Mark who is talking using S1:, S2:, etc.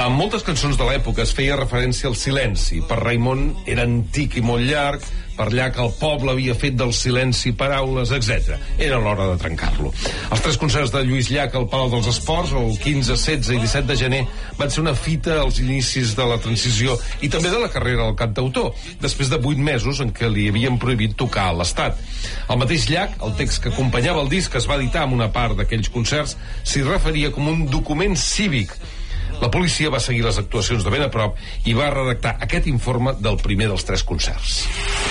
S1: En moltes cançons de l'època es feia referència al silenci. Per Raimon era antic i molt llarg, per Llach el poble havia fet del silenci paraules, etc. Era l'hora de trencar-lo. Els 3 concerts de Lluís Llach al Palau dels Esports, el 15, 16 i 17 de gener, van ser una fita als inicis de la transició i també de la carrera del cantautor, després de 8 mesos en què li havien prohibit tocar a l'Estat. El mateix Llach, el text que acompanyava el disc, es va editar amb una part d'aquells concerts, s'hi referia com un document cívic. La policia va seguir les actuacions de ben a prop i va redactar aquest informe del primer dels 3 concerts.